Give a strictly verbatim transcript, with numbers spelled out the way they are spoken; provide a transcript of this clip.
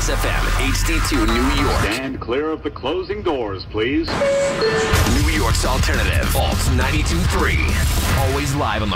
Kiss F M, H D two, New York. Stand clear of the closing doors, please. New York's alternative, Alt ninety-two point three. Always live on the